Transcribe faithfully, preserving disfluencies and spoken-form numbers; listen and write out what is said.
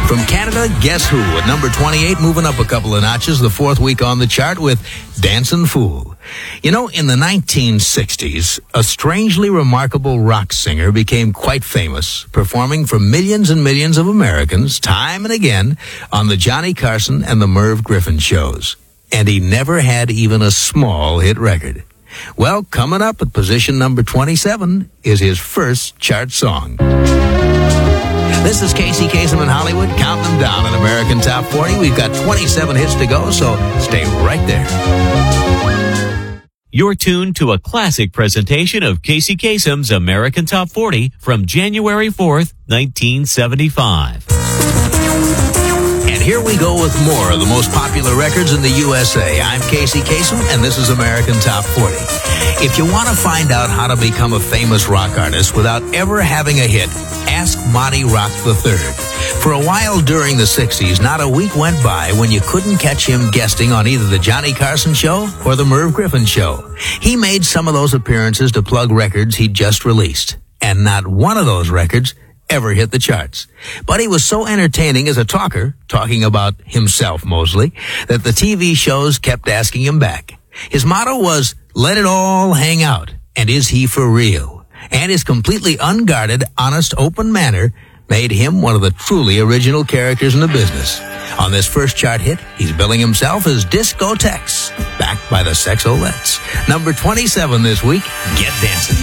From Canada, guess who? At number twenty-eight, moving up a couple of notches, the fourth week on the chart with Dancin' Fool. You know, in the nineteen sixties, a strangely remarkable rock singer became quite famous, performing for millions and millions of Americans, time and again, on the Johnny Carson and the Merv Griffin shows. And he never had even a small hit record. Well, coming up at position number twenty-seven is his first chart song. This is Casey Kasem in Hollywood, counting them down in American Top forty. We've got twenty-seven hits to go, so stay right there. You're tuned to a classic presentation of Casey Kasem's American Top forty from January fourth, nineteen seventy-five. And here we go with more of the most popular records in the U S A. I'm Casey Kasem, and this is American Top forty. If you want to find out how to become a famous rock artist without ever having a hit, ask Monty Rock the third. For a while during the sixties, not a week went by when you couldn't catch him guesting on either the Johnny Carson show or the Merv Griffin show. He made some of those appearances to plug records he'd just released, and not one of those records ever hit the charts. But he was so entertaining as a talker, talking about himself mostly, that the T V shows kept asking him back. His motto was, let it all hang out, and is he for real? And his completely unguarded, honest, open manner made him one of the truly original characters in the business. On this first chart hit, he's billing himself as Disco Tex, backed by the Sexolettes. Number twenty-seven this week, Get Dancin'.